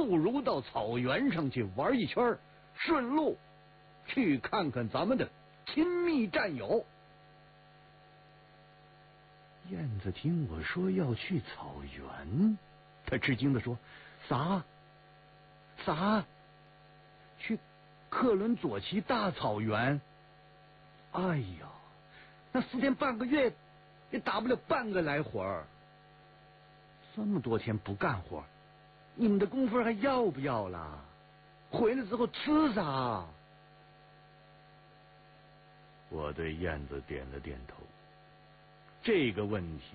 不如到草原上去玩一圈，顺路去看看咱们的亲密战友。燕子听我说要去草原，他吃惊地说：“啥？去克伦佐奇大草原？哎呀，那4天半个月也打不了半个来回儿。这么多天不干活，你们的工分还要不要啦？回来之后吃啥？”我对燕子点了点头。这个问题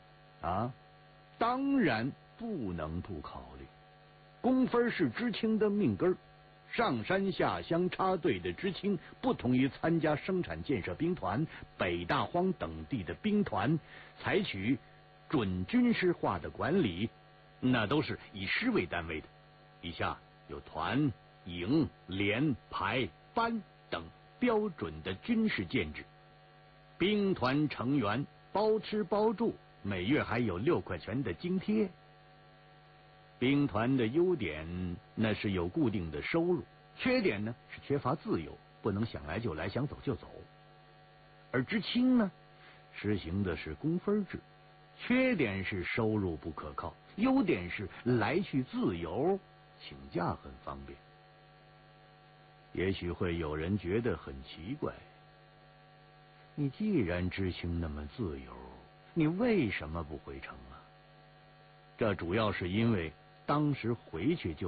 当然不能不考虑。工分是知青的命根儿，上山下乡插队的知青不同于参加生产建设兵团、北大荒等地的兵团采取准军事化的管理，那都是以师为单位的，以下有团、营、连、排、班等标准的军事建制。兵团成员包吃包住，每月还有6块钱的津贴。兵团的优点那是有固定的收入，缺点呢是缺乏自由，不能想来就来，想走就走。而知青呢，实行的是工分制，缺点是收入不可靠，优点是来去自由，请假很方便。也许会有人觉得很奇怪，你既然知青那么自由，你为什么不回城啊？这主要是因为当时回去就